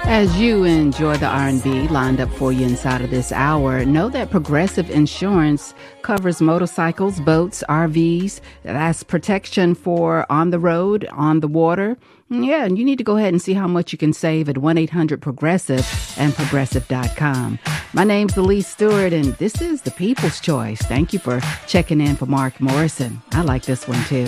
As you enjoy the R&B lined up for you inside of this hour, know that Progressive Insurance covers motorcycles, boats, RVs. That's protection for on the road, on the water. Yeah, and you need to go ahead and see how much you can save at 1-800-PROGRESSIVE and Progressive.com. My name's Elise Stewart, and this is The People's Choice. Thank you for checking in for Mark Morrison. I like this one, too.